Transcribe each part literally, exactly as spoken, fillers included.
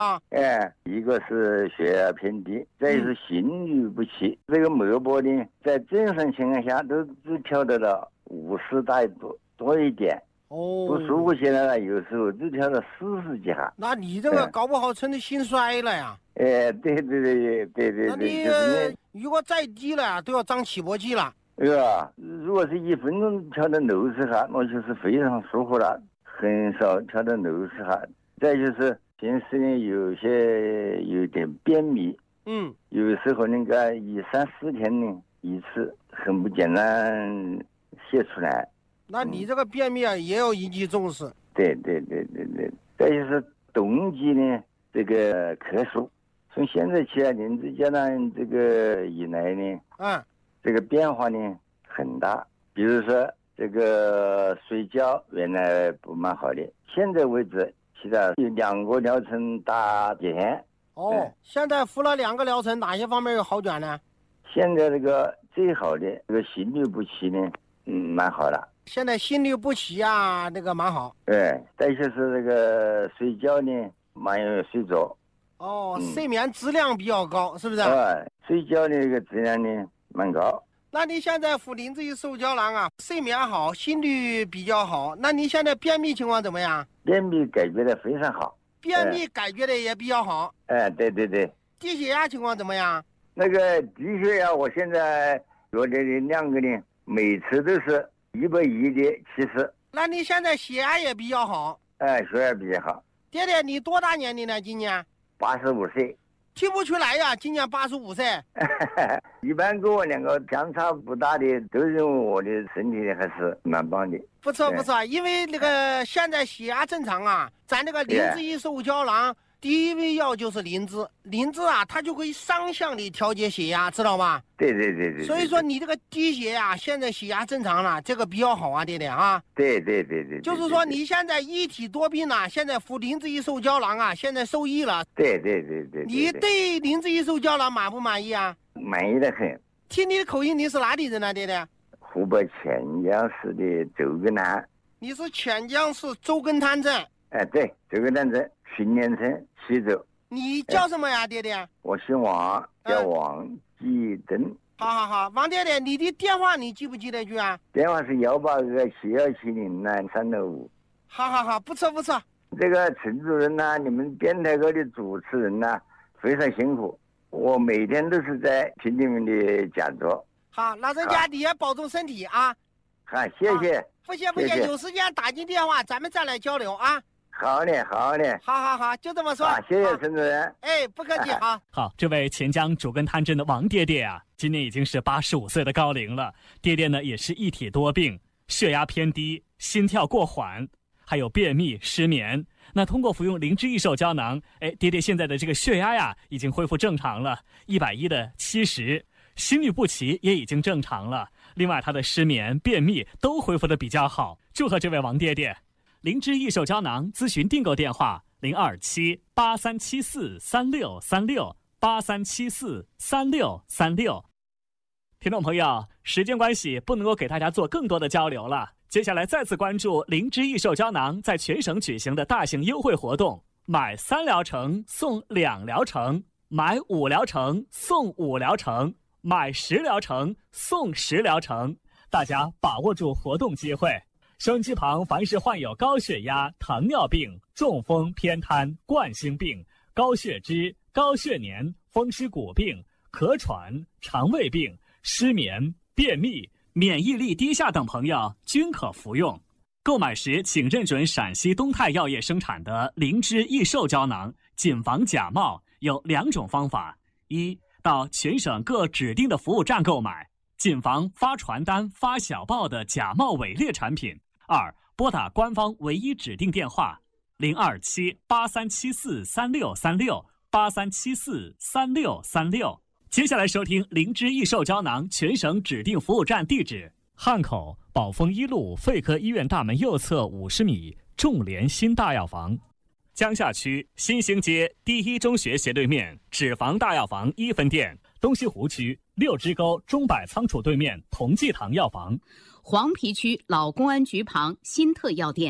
啊？ 哎，一个是血压偏低，再就是心律不齐。嗯、这个脉搏呢，在正常情况下都只调得到五十带多多一点。 哦， 不舒服起来了，有时候只调到四十几下。 那你这个搞不好成了心衰了呀？ 哎，对对对对对对， 你就是你如果再低了，都要长起搏器了。 哎呀，如果是一分钟调到六十下，那就是非常舒服了，很少调到六十下。再就是平时呢，有些有点便秘， 嗯， 有时候那个一三四天呢一次，很不简单泄出来。 那你这个便秘啊，也要引起重视。 对对对对对，再就是冬季呢，这个咳嗽，从现在起来，灵芝胶囊这个以来呢， 嗯， 这个变化呢很大。比如说这个睡觉原来不蛮好的，现在为止其他有两个疗程打点。 哦，嗯、现在服了两个疗程，哪些方面有好转呢？ 现在这个最好的这个心律不齐呢，嗯，蛮好了。 现在心律不齐啊，那个蛮好。 对，再就是这个睡觉呢，蛮有睡着。 哦，嗯、睡眠质量比较高，是不是？ 啊，睡觉的这个质量呢蛮高。 那你现在服灵芝一瘦胶囊啊，睡眠好，心率比较好。那你现在便秘情况怎么样？ 便秘解决的非常好。 便秘解决的也比较好。 哎，对对对。 低血压情况怎么样？ 那个低血压，我现在我这里两个呢，每次都是一百一的七十。 那你现在血压也比较好。 哎，血压比较好。 爹爹，你多大年龄了？今年？ 八十五岁。 听不出来呀，今年八十五岁。 一般跟我两个相差不大的，都认为我的身体还是蛮棒的。 不错不错，因为那个现在血压正常啊，咱那个灵芝一瘦胶囊。第一味药就是灵芝，灵芝啊，它就会双向的调节血压，知道吗？ 对对对 对, 对。 所以说你这个低血压，现在血压正常了，这个比较好啊，爹爹啊。 对对对 对, 对。 就是说你现在一体多病了，现在服灵芝一瘦胶囊啊，现在受益了。 对对对 对, 对。 你对灵芝一瘦胶囊满不满意啊？ 满意的很。 听你的口音，你是哪里人呢，爹爹？ 湖北潜江市的周根滩。 你是潜江市周根滩镇？ 哎，对，周根滩镇训练村西周。 你叫什么呀，爹爹？ 我姓王，叫王继登。嗯、 好好好，王爹爹，你的电话你记不记得住啊？ 电话是幺八二七幺七零南三六五。 好好好，不错不错。 这个陈主任呐、啊，你们电台课的主持人呐、啊，非常辛苦，我每天都是在听你们的讲座。 好，老人家你也保重身体啊。 好，谢谢。 不谢不谢，有时间打进电话，咱们再来交流啊。 好嘞，好嘞， 好好好，就这么说。 啊，谢谢陈主任。 哎，不客气，好。 好，这位潜江主根滩镇的王爹爹啊，今年已经是八十五岁的高龄了。爹爹呢也是一体多病，血压偏低，心跳过缓，还有便秘、失眠。那通过服用灵芝益寿胶囊，哎，爹爹现在的这个血压呀已经恢复正常了，一百一的七十，心律不齐也已经正常了。另外，他的失眠、便秘都恢复的比较好。祝贺这位王爹爹！灵芝益寿胶囊咨询订购电话：零二七八三七四三六三六八三七四三六三六。听众朋友，时间关系不能够给大家做更多的交流了。接下来再次关注灵芝益寿胶囊在全省举行的大型优惠活动：买三疗程送两疗程，买五疗程送五疗程，买十疗程送十疗程。大家把握住活动机会。收音机旁凡是患有高血压、糖尿病、中风、偏瘫、冠心病、高血脂、高血粘、风湿骨病、咳喘、肠胃病、失眠、便秘、免疫力低下等朋友均可服用。购买时请认准陕西东泰药业生产的灵芝益寿胶囊，谨防假冒。有两种方法：一，到全省各指定的服务站购买，谨防发传单、发小报的假冒伪劣产品；二，拨打官方唯一指定电话零二七八三七四三六三六八三七四三六三六。接下来收听灵芝益寿胶囊全省指定服务站地址：汉口宝丰一路肺科医院大门右侧五十米，众联新大药房；江夏区新兴街第一中学斜对面脂肪大药房一分店；东西湖区六支沟中百仓储对面同济堂药房； 黄陂区老公安局旁新特药店；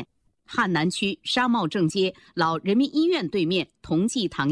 汉南区沙茂正街老人民医院对面同济堂